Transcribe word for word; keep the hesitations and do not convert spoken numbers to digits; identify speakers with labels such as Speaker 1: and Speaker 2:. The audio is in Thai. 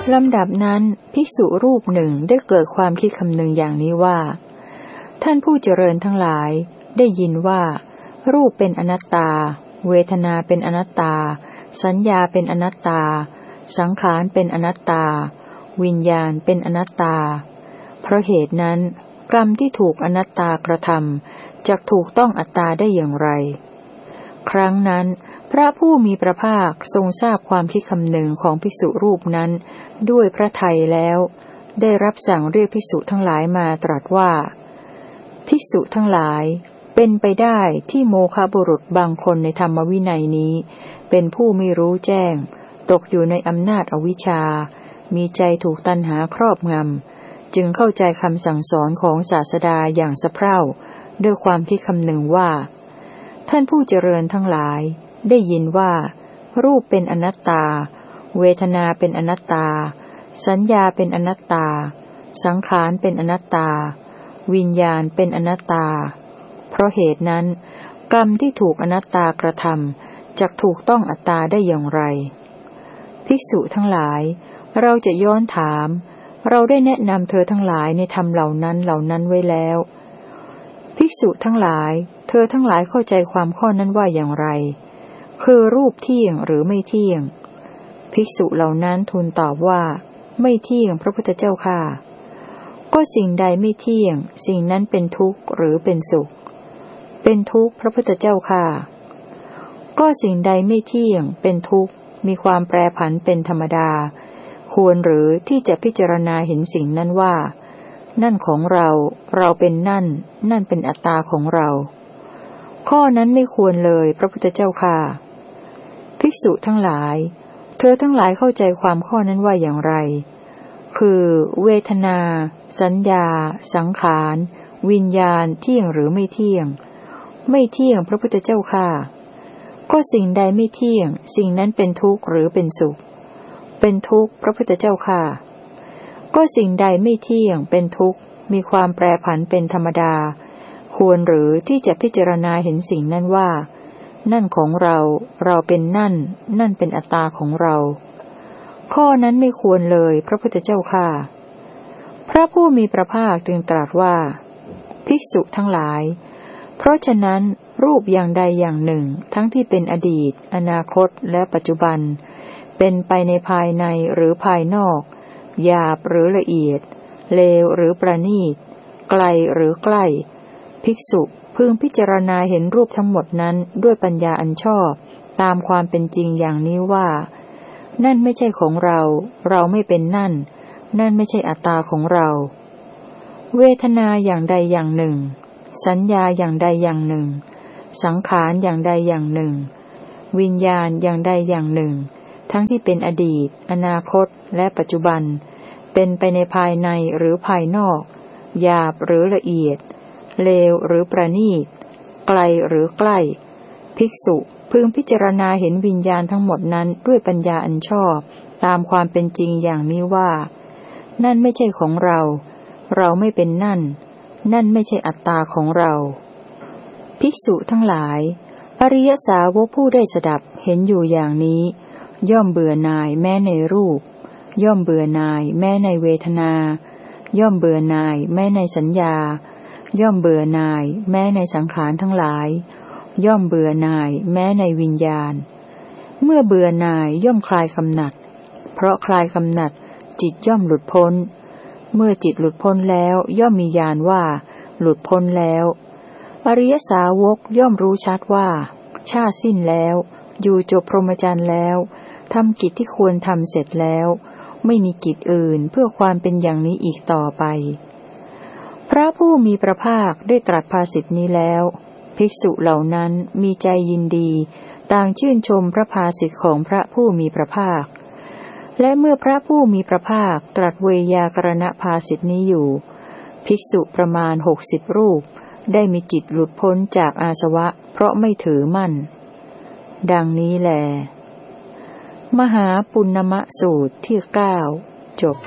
Speaker 1: ลำดับนั้นภิกษุรูปหนึ่งได้เกิดความคิดคำนึงอย่างนี้ว่าท่านผู้เจริญทั้งหลายได้ยินว่ารูปเป็นอนัตตาเวทนาเป็นอนัตตาสัญญาเป็นอนัตตาสังขารเป็นอนัตตาวิญญาณเป็นอนัตตาเพราะเหตุนั้นกรรมที่ถูกอนัตตากระทำจักถูกต้องอัตตาได้อย่างไรครั้งนั้นพระผู้มีพระภาคทรงทราบความคิดคำนึงของภิกษุรูปนั้นด้วยพระทัยแล้วได้รับสั่งเรียกภิกษุทั้งหลายมาตรัสว่าภิกษุทั้งหลายเป็นไปได้ที่โมฆะบุรุษบางคนในธรรมวินัยนี้เป็นผู้ไม่รู้แจ้งตกอยู่ในอำนาจอวิชชามีใจถูกตัณหาครอบงำจึงเข้าใจคำสั่งสอนของศาสดาอย่างสะเพร่าด้วยความคิดคำนึงว่าท่านผู้เจริญทั้งหลายได้ยินว่ารูปเป็นอนัตตาเวทนาเป็นอนัตตาสัญญาเป็นอนัตตาสังขารเป็นอนัตตาวิญญาณเป็นอนัตตาเพราะเหตุนั้นกรรมที่ถูกอนัตตากระทำจักถูกต้องอัตตาได้อย่างไรภิกษุทั้งหลายเราจะย้อนถามเราได้แนะนำเธอทั้งหลายในธรรมเหล่านั้นเหล่านั้นไว้แล้วภิกษุทั้งหลายเธอทั้งหลายเข้าใจความข้อนั้นว่าอย่างไรคือรูปเที่ยงหรือไม่เที่ยงภิกษุเหล่านั้นทูลตอบว่าไม่เที่ยงพระพุทธเจ้าข้าก็สิ่งใดไม่เที่ยงสิ่งนั้นเป็นทุกข์หรือเป็นสุขเป็นทุกข์พระพุทธเจ้าข้าก็สิ่งใดไม่เที่ยงเป็นทุกข์มีความแปรผันเป็นธรรมดาควรหรือที่จะพิจารณาเห็นสิ่งนั้นว่านั่นของเราเราเป็นนั่นนั่นเป็นอัตตาของเราข้อนั้นไม่ควรเลยพระพุทธเจ้าข้าภิกษุทั้งหลายเธอทั้งหลายเข้าใจความข้อนั้นว่าอย่างไรคือเวทนาสัญญาสังขารวิญญาณเที่ยงหรือไม่เที่ยงไม่เที่ยงพระพุทธเจ้าข้าก็สิ่งใดไม่เที่ยงสิ่งนั้นเป็นทุกข์หรือเป็นสุขเป็นทุกข์พระพุทธเจ้าข้าก็สิ่งใดไม่เที่ยงเป็นทุกข์มีความแปรผันเป็นธรรมดาควรหรือที่จะพิจารณาเห็นสิ่งนั้นว่านั่นของเราเราเป็นนั่นนั่นเป็นอัตตาของเราข้อนั้นไม่ควรเลยพระพุทธเจ้าข้าพระผู้มีพระภาคจึงตรัสว่าภิกษุทั้งหลายเพราะฉะนั้นรูปอย่างใดอย่างหนึ่งทั้งที่เป็นอดีตอนาคตและปัจจุบันเป็นไปในภายในหรือภายนอกหยาบหรือละเอียดเลวหรือประณีตไกลหรือใกล้ภิกษุพึงพิจารณาเห็นรูปทั้งหมดนั้นด้วยปัญญาอันชอบตามความเป็นจริงอย่างนี้ว่านั่นไม่ใช่ของเราเราไม่เป็นนั่นนั่นไม่ใช่อัตตาของเราเวทนาอย่างใดอย่างหนึ่งสัญญาอย่างใดอย่างหนึ่งสังขารอย่างใดอย่างหนึ่งวิญญาณอย่างใดอย่างหนึ่งทั้งที่เป็นอดีตอนาคตและปัจจุบันเป็นไปในภายในหรือภายนอกหยาบหรือละเอียดเลวหรือประณีตไกลหรือใกล้ภิกษุพึงพิจารณาเห็นวิญญาณทั้งหมดนั้นด้วยปัญญาอันชอบตามความเป็นจริงอย่างนี้ว่านั่นไม่ใช่ของเราเราไม่เป็นนั่นนั่นไม่ใช่อัตตาของเราภิกษุทั้งหลายอริยสาวกผู้ได้สดับเห็นอยู่อย่างนี้ย่อมเบื่อหน่ายแม้ในรูปย่อมเบื่อหน่ายแม้ในเวทนาย่อมเบื่อหน่ายแม้ในสัญญาย่อมเบื่อหน่ายแม้ในสังขารทั้งหลายย่อมเบื่อหน่ายแม้ในวิญญาณเมื่อเบื่อหน่ายย่อมคลายกำหนัดเพราะคลายกำหนัดจิตย่อมหลุดพ้นเมื่อจิตหลุดพ้นแล้วย่อมมีญาณว่าหลุดพ้นแล้วอริยสาวกย่อมรู้ชัดว่าชาติสิ้นแล้วอยู่จบพรหมจรรย์แล้วทำกิจที่ควรทำเสร็จแล้วไม่มีกิจอื่นเพื่อความเป็นอย่างนี้อีกต่อไปพระผู้มีพระภาคได้ตรัสภาษิตนี้แล้วภิกษุเหล่านั้นมีใจยินดีต่างชื่นชมพระภาษิตของพระผู้มีพระภาคและเมื่อพระผู้มีพระภาคตรัสเวยากรณภาษิตนี้อยู่ภิกษุประมาณหกสิบรูปได้มีจิตหลุดพ้นจากอาสวะเพราะไม่ถือมั่นดังนี้แลมหาปุณณมสูตรที่เก้าจบ